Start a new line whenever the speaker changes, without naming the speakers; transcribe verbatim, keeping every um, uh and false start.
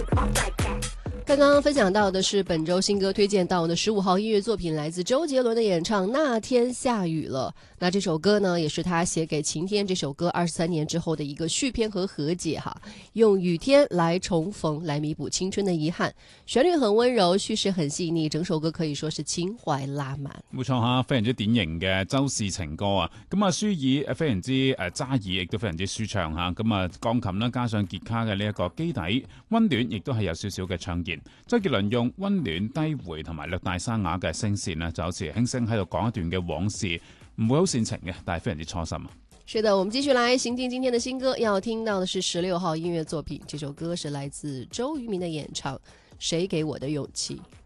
刚刚分享到的是本周新歌推荐到的十五号音乐作品，来自周杰伦的演唱《那天下雨了》。那这首歌呢，也是他写给晴天这首歌二十三年之后的一个续篇和和解哈，用雨天来重逢，来弥补青春的遗憾。旋律很温柔，叙事很细腻，整首歌可以說是情懷拉滿。
冇錯嚇，非常之典型嘅周氏情歌啊！咁啊，舒爾非常之誒揸耳，亦都非常之舒暢嚇。咁啊，鋼琴啦，加上傑卡嘅呢一個基底，温暖，亦都係有少少嘅唱鍵。周杰倫用温暖低回同埋略帶沙啞嘅聲線咧，就好似輕聲喺度講一段嘅往事，唔會好煽情嘅，但係非常之初心啊！
是的，我們繼續來行進今天的新歌，要聽到的是十六號音樂作品，這首歌是來自周渝民的演唱《誰給我的勇氣》。